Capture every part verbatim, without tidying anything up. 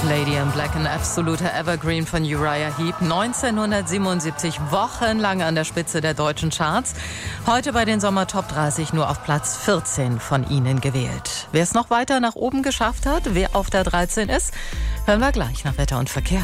Lady in Black, ein absoluter Evergreen von Uriah Heep. neunzehnhundertsiebenundsiebzig wochenlang an der Spitze der deutschen Charts. Heute bei den Sommer Top dreißig nur auf Platz vierzehn von Ihnen gewählt. Wer es noch weiter nach oben geschafft hat, wer auf der dreizehn ist, hören wir gleich nach Wetter und Verkehr.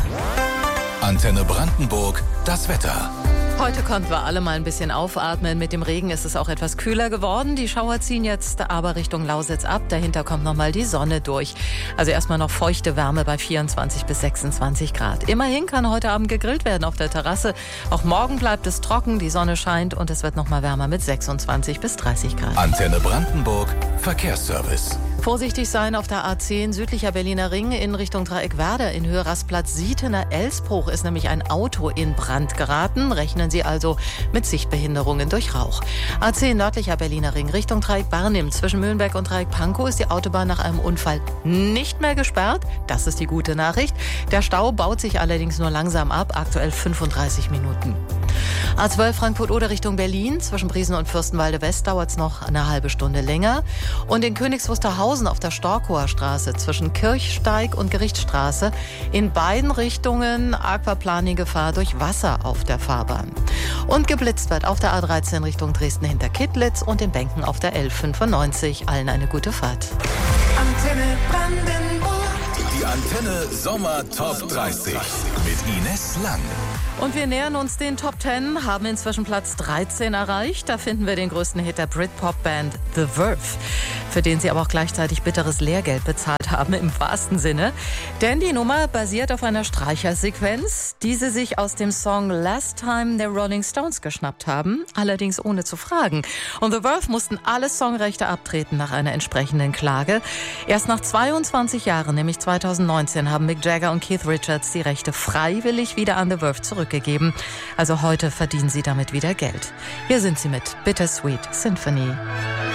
Antenne Brandenburg, das Wetter. Heute konnten wir alle mal ein bisschen aufatmen. Mit dem Regen ist es auch etwas kühler geworden. Die Schauer ziehen jetzt aber Richtung Lausitz ab. Dahinter kommt nochmal die Sonne durch. Also erstmal noch feuchte Wärme bei vierundzwanzig bis sechsundzwanzig Grad. Immerhin kann heute Abend gegrillt werden auf der Terrasse. Auch morgen bleibt es trocken, die Sonne scheint und es wird nochmal wärmer mit sechsundzwanzig bis dreißig Grad. Antenne Brandenburg, Verkehrsservice. Vorsichtig sein auf der A zehn, südlicher Berliner Ring in Richtung Dreieckwerder. In Höhe Rastplatz Sietener Elsbruch ist nämlich ein Auto in Brand geraten. Rechnen Sie also mit Sichtbehinderungen durch Rauch. A zehn nördlicher Berliner Ring Richtung Dreieck Barnim. Zwischen Mühlenberg und Dreieck Pankow ist die Autobahn nach einem Unfall nicht mehr gesperrt. Das ist die gute Nachricht. Der Stau baut sich allerdings nur langsam ab. Aktuell fünfunddreißig Minuten. A zwölf Frankfurt-Oder Richtung Berlin. Zwischen Briesen und Fürstenwalde West dauert es noch eine halbe Stunde länger. Und in Königs Wusterhausen auf der Storkower Straße zwischen Kirchsteig und Gerichtsstraße in beiden Richtungen Aquaplaning-Gefahr durch Wasser auf der Fahrbahn. Und geblitzt wird auf der A dreizehn Richtung Dresden hinter Kittlitz und in Benken auf der L fünfundneunzig. Allen eine gute Fahrt. Antenne Brandenburg. Die Antenne Sommer Top dreißig mit Ines Lang. Und wir nähern uns den Top zehn, haben inzwischen Platz dreizehn erreicht. Da finden wir den größten Hit der Britpop-Band The Verve, für den sie aber auch gleichzeitig bitteres Lehrgeld bezahlt haben, im wahrsten Sinne. Denn die Nummer basiert auf einer Streichersequenz, die sie sich aus dem Song Last Time der Rolling Stones geschnappt haben, allerdings ohne zu fragen. Und The Verve mussten alle Songrechte abtreten nach einer entsprechenden Klage. Erst nach zweiundzwanzig Jahren, nämlich zweitausendneunzehn, haben Mick Jagger und Keith Richards die Rechte freiwillig wieder an The Verve zurückgegeben. Also heute verdienen sie damit wieder Geld. Hier sind sie mit Bittersweet Symphony.